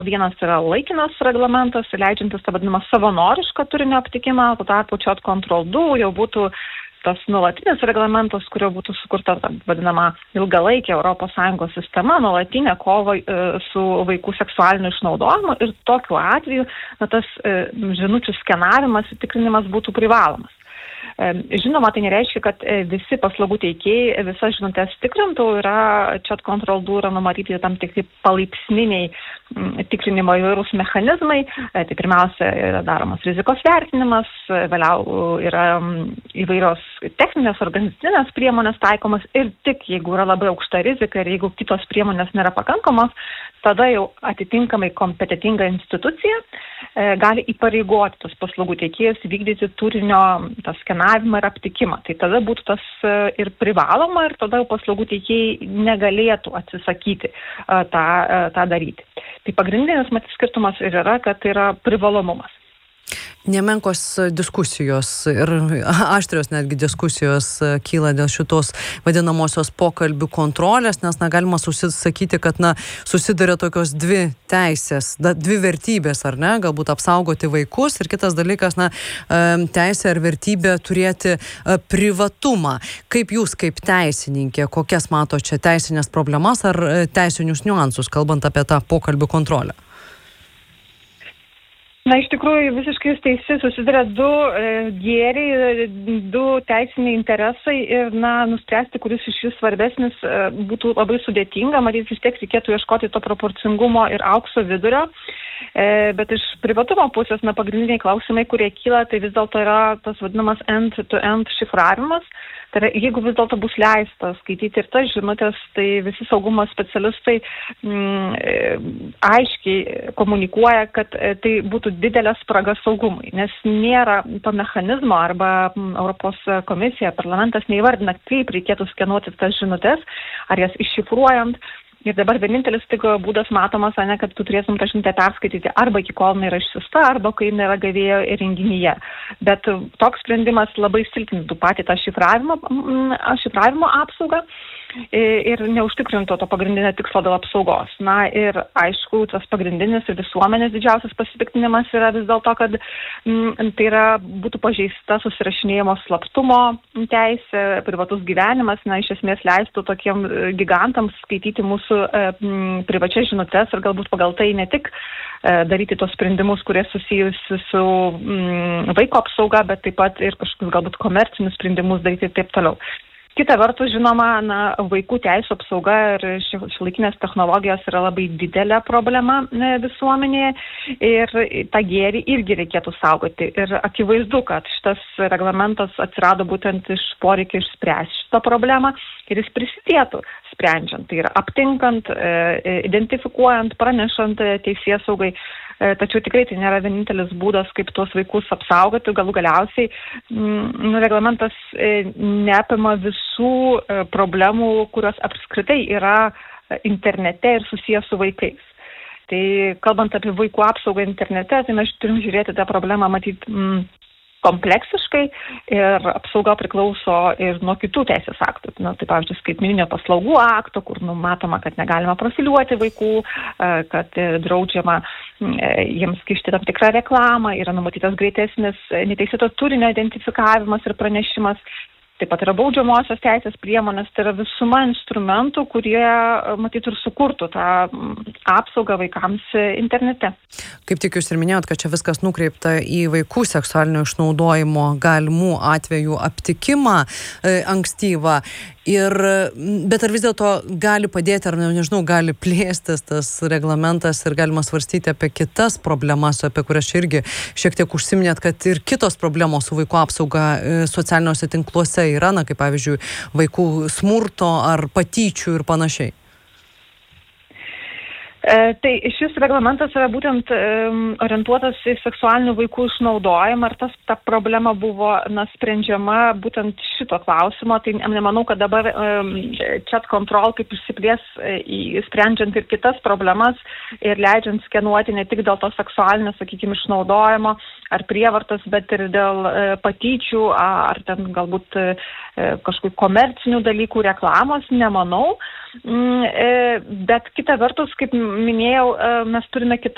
vienas yra laikinas reglamentas, leidžiantis tą vadinamą savanorišką turinio aptikimą, tuo tarpu Chat Control 2 jau būtų tas nuolatinis reglamentas, kurio būtų sukurta vadinama ilgalaikė ES sistema, nuolatinė kova su vaikų seksualiniu išnaudojimu ir tokiu atveju tas žinučių skenavimas ir tikrinimas būtų privalomas. Žinoma, tai nereiškia, kad visi paslaugų teikėjai visas žinutes tikrintų, Chat Control 2 yra numatyti tam tikri palaipsniniai tikrinimo įvairūs mechanizmai. Tai pirmiausia yra daromas rizikos vertinimas, vėliau yra įvairios techninės, organizacinės priemonės taikomas ir tik jeigu yra labai aukšta rizika ir jeigu kitos priemonės nėra pakankamos, tada jau atitinkamai kompetitinga institucija gali įpareigoti tos paslaugų teikėjus vykdyti turinio tą skenavimą ir aptikimą. Tai tada būtų tas ir privaloma ir tada paslaugų teikėjai negalėtų atsisakyti tą daryti. Tai pagrindinis skirtumas ir yra, kad tai yra privalomumas. Nemenkos diskusijos ir aštrios netgi diskusijos kyla dėl šitos vadinamosios pokalbių kontrolės, nes galima susisakyti, kad susiduria tokios dvi teisės, dvi vertybės, ar ne, galbūt apsaugoti vaikus ir kitas dalykas, teisė ar vertybė turėti privatumą. Kaip jūs, kaip teisininkė, kokias mato čia teisinės problemas ar teisinius niuansus, kalbant apie tą pokalbių kontrolę? Iš tikrųjų, visiškai teisi, susiduria du gėriai, du teisiniai interesai ir, nuspręsti, kuris iš jų svarbesnis, būtų labai sudėtinga. Matyt, vis tiek reikėtų ieškoti to proporcingumo ir aukso vidurio. Bet iš privatumo pusės, pagrindiniai klausimai, kurie kyla, tai vis dėlto yra tas vadinamas end-to-end šifravimas. Tai yra, jeigu vis dėlto bus leista skaityti ir tas žinutės, tai visi saugumo specialistai aiškiai komunikuoja, kad tai būtų didelė spraga saugumui, nes nėra to mechanizmo arba Europos komisija, parlamentas neįvardina, kaip reikėtų skenuoti tas žinutės, ar jas iššifruojant. Ir dabar vienintelis tik būdas matomas, kad tu turėtum tą žinutę perskaityti arba iki kol nėra išsiusta, arba kai nėra gavėjo įrenginyje. Bet toks sprendimas labai silpnintų patį tą šifravimo apsaugą ir neužtikrintų to pagrindinio tikslo dėl apsaugos. Ir aišku, tas pagrindinis ir visuomenės didžiausias pasipiktinimas yra vis dėlto, kad tai būtų pažeista susirašinėjimo slaptumo teisė, privatus gyvenimas, iš esmės leistų tokiem gigantams skaityti mūsų privačias žinutes ir galbūt pagal tai ne tik daryti tos sprendimus, kurie susijusi su vaiko apsauga, bet taip pat ir kažkokius galbūt komercinius sprendimus daryti ir taip toliau. Kita vertus, žinoma, vaikų teisų apsauga ir šiuolaikinės technologijos yra labai didelė problema visuomenėje ir tą gėrį irgi reikėtų saugoti. Ir akivaizdu, kad šitas reglamentas atsirado būtent iš poreikio išspręsti šitą problemą ir jis prisidėtų sprendžiant. Tai yra aptinkant, identifikuojant, pranešant teisėsaugai. Tačiau tikrai tai nėra vienintelis būdas, kaip tuos vaikus apsaugoti. Galų galiausiai reglamentas neapima visų problemų, kurios apskritai yra internete ir susijęs su vaikais. Tai kalbant apie vaikų apsaugą internete, tai mes turim žiūrėti tą problemą, matyti kompleksiškai ir apsauga priklauso ir nuo kitų teisės aktų. Tai pavyzdžiui, skaitmeninio paslaugų akto, kur numatoma, kad negalima profiliuoti vaikų, kad draudžiama jiems kišti tam tikrą reklamą, yra numatytas greitesnis neteisėto turinio identifikavimas ir pranešimas. Taip pat yra baudžiamosios teisės priemonės, tai yra visuma instrumentų, kurie, matyt, ir sukurtų tą apsaugą vaikams internete. Kaip tik jūs ir minėjot, kad čia viskas nukreipta į vaikų seksualinio išnaudojimo galimų atvejų aptikimą ankstyvą. Bet ar vis dėlto gali padėti, ar nežinau, gali plėstis tas reglamentas ir galima svarstyti apie kitas problemas, apie kurias irgi šiek tiek užsiminėt, kad ir kitos problemos su vaikų apsauga socialiniuose tinkluose yra, kaip pavyzdžiui, vaikų smurto ar patyčių ir panašiai. Tai šis reglamentas yra būtent orientuotas į seksualinių vaikų išnaudojimą ir ta problema buvo sprendžiama būtent šito klausimo. Tai nemanau, kad dabar Chat Control kaip išsiplės sprendžiant ir kitas problemas ir leidžiant skenuoti ne tik dėl to seksualinio, sakykime, išnaudojimo ar prievartos, bet ir dėl patyčių ar ten galbūt kažkokių komercinių dalykų reklamos, nemanau. Bet kita vertus, kaip minėjau, mes turime kitas